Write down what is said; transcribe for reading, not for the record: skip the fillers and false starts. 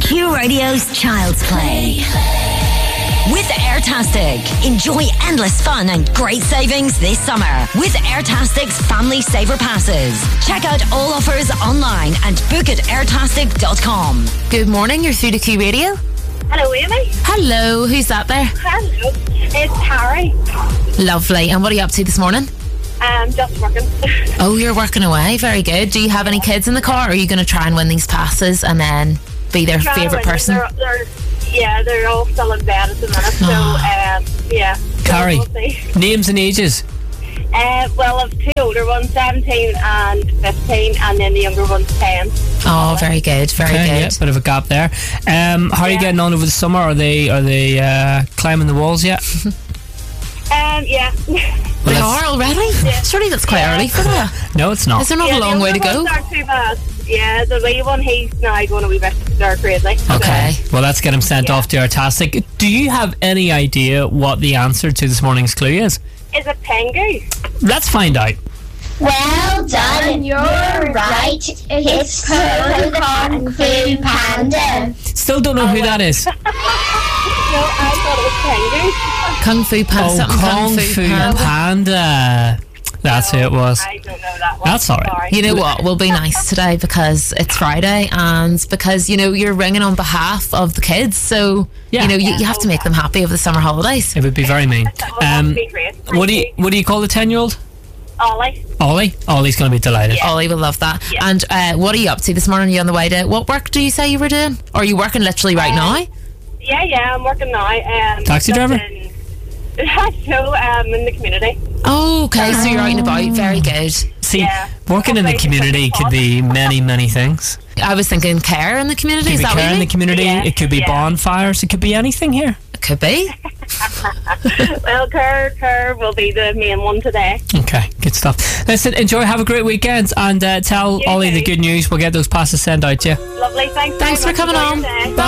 Q Radio's Child's Play. With Airtastic, enjoy endless fun and great savings this summer with Airtastic's Family Saver Passes. Check out all offers online and book at airtastic.com. Good morning, you're through to Q Radio. Hello, Amy. Hello, who's that there? Hello, it's Harry. Lovely. And what are you up to this morning? Just working. Oh, you're working away. Very good. Do you have any kids in the car, or are you going to try and win these passes and then be their favourite person? They're all still in bed at the minute, so yeah. Carrie, we'll names and ages? Well, I've two older ones, 17 and 15, and then the younger one's 10. Oh, very good, very good. Yeah, bit of a gap there. How are you getting on over the summer? Are they climbing the walls yet? Yeah. They are already? Yeah. Surely that's quite early for that. No, it's not. Is there not a long way to go? Aren't too bad. Yeah, the wee one, he's now going a wee bit crazy. Okay, well, let's get him sent off to Airtastic. Do you have any idea what the answer to this morning's clue is? Is it Tengu? Let's find out. Well done, you're right. It's Kung Fu Panda. Still don't know who that is. No, I thought it was Tengu. Kung Fu Panda. Kung Fu Panda. That's who it was. I don't know that one. That's alright. Sorry. You know what? We'll be nice today because it's Friday and because, you know, you're ringing on behalf of the kids. So, you know, you have to make them happy over the summer holidays. It would be very mean. Be great. What do you call the 10-year-old? Ollie. Ollie? Ollie's going to be delighted. Yeah. Ollie will love that. Yeah. And what are you up to this morning? Are you on the way to what work do you say you were doing? Or are you working literally right now? Yeah, I'm working now. Taxi driver? In the community. Oh, okay, so you're out and about. Very good. See, working in the community could be many, many things. I was thinking care in the community. It Is could that be care what in you the community. Yeah, It could be bonfires. It could be anything here. It could be. Well, Kerr will be the main one today. Okay, good stuff. Listen, enjoy, have a great weekend, and tell Ollie the good news. We'll get those passes sent out to you. Lovely, thanks Thanks for very much. coming Enjoy on. your day. Bye.